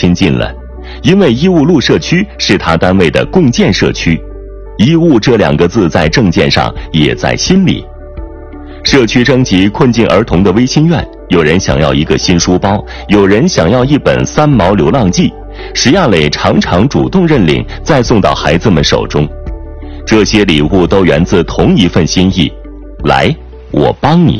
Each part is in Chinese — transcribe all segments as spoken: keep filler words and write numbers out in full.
亲近了，因为医务路社区是他单位的共建社区，医务这两个字在证件上也在心里。社区征集困境儿童的微心愿，有人想要一个新书包，有人想要一本三毛流浪记，石亚磊常常主动认领，再送到孩子们手中。这些礼物都源自同一份心意，来，我帮你。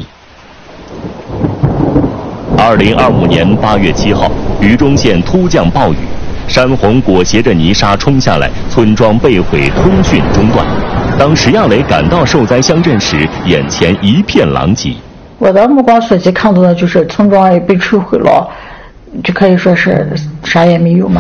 二零二五年八月七号，榆中县突降暴雨，山洪裹挟着泥沙冲下来，村庄被毁，通讯中断。当石亚磊赶到受灾乡镇时，眼前一片狼藉。 我的目光所及看到的就是村庄也被摧毁了，就可以说是啥也没有嘛。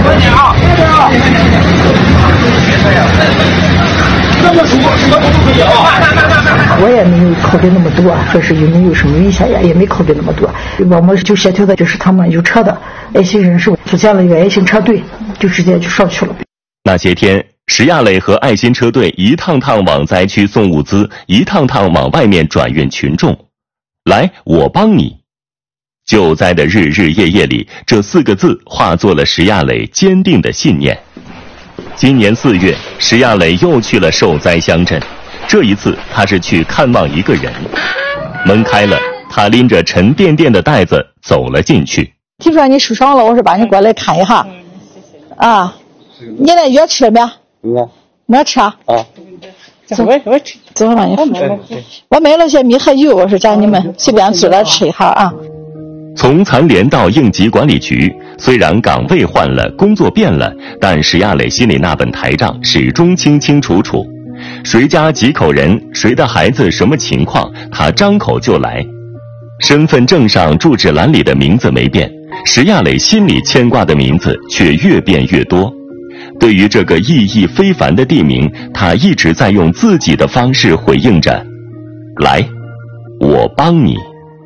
我也没有考虑那么多，说是有没有什么危险呀，也没考虑那么多。我们就协调的就是他们有车的爱心人士组建了一个爱心车队，就直接就上去了。 那些天，石亚磊和爱心车队一趟趟往灾区送物资，一趟趟往外面转运群众。来，我帮你。救灾的日日夜夜里，这四个字化作了石亚磊坚定的信念。今年四月，石亚磊又去了受灾乡镇，这一次他是去看望一个人。门开了，他拎着沉甸甸的袋子走了进去。 听说你受伤了，我说把你过来看一下。啊，你那药吃了没？ 没。 没吃啊？ 啊。 走，我吃。走吧，你我买了些米和油，我说叫你们随便做了吃一下啊。 从残联到应急管理局，虽然岗位换了，工作变了，但石亚磊心里那本台账始终清清楚楚。谁家几口人，谁的孩子什么情况，他张口就来。身份证上住址栏里的名字没变，石亚磊心里牵挂的名字却越变越多。对于这个意义非凡的地名，他一直在用自己的方式回应着：来，我帮你。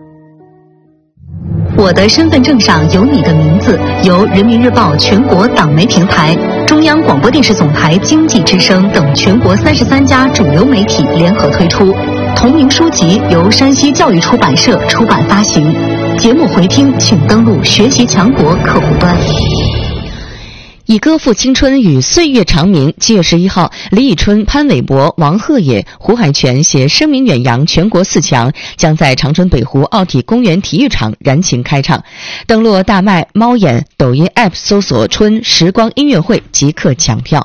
我的身份证上有你的名字，由人民日报全国党媒平台、中央广播电视总台经济之声等全国三十三家主流媒体联合推出。同名书籍由山西教育出版社出版发行。节目回听请登录学习强国客户端。 以歌赋青春与岁月长鸣。七月十一号，李宇春、潘玮柏、王鹤野、胡海泉携声名远扬全国四强将在长春北湖奥体公园体育场燃情开唱。登录大麦、猫眼、抖音 App 搜索“春时光音乐会”即可抢票。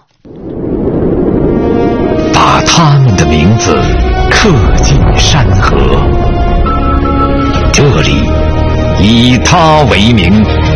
把他们的名字刻进山河，这里以他为名。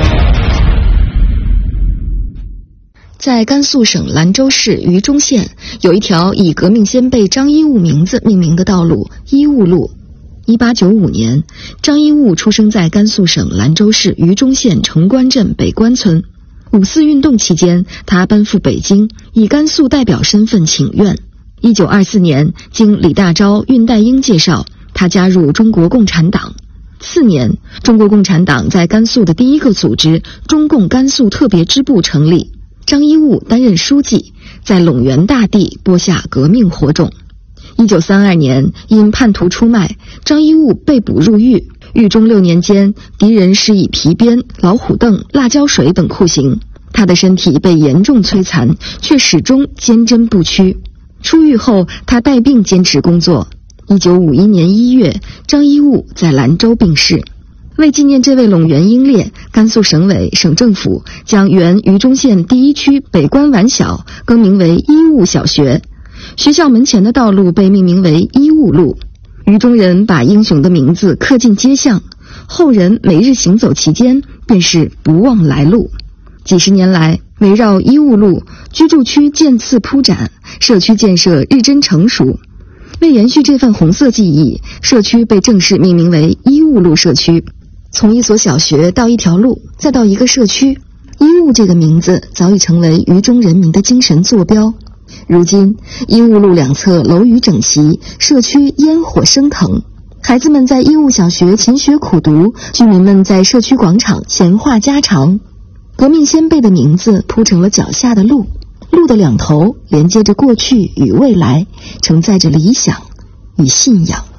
在甘肃省兰州市榆中县，有一条以革命先辈张一悟名字命名的道路——一悟路。一八九五年，张一悟出生在甘肃省兰州市榆中县城关镇北关村。五四运动期间，他奔赴北京，以甘肃代表身份请愿。一九二四年，经李大钊、恽代英介绍，他加入中国共产党。次年，中国共产党在甘肃的第一个组织——中共甘肃特别支部成立。张一悟担任书记，在陇源大地播下革命火种。一九三二年，因叛徒出卖，张一悟被捕入狱。狱中六年间，敌人施以皮鞭、老虎凳、辣椒水等酷刑，他的身体被严重摧残，却始终坚贞不屈。出狱后，他带病坚持工作。一九五一年一月，张一悟在兰州病逝。为纪念这位陇源英烈，甘肃省委、省政府将原榆中县第一区北关完小更名为一悟小学，学校门前的道路被命名为一悟路。榆中人把英雄的名字刻进街巷，后人每日行走其间，便是不忘来路。几十年来，围绕一悟路，居住区渐次铺展，社区建设日臻成熟。为延续这份红色记忆，社区被正式命名为一悟路社区。从一所小学到一条路，再到一个社区，一悟这个名字早已成为榆中人民的精神坐标。如今，一悟路两侧楼宇整齐，社区烟火升腾，孩子们在一悟小学勤学苦读，居民们在社区广场闲话家常。革命先辈的名字铺成了脚下的路，路的两头连接着过去与未来，承载着理想与信仰。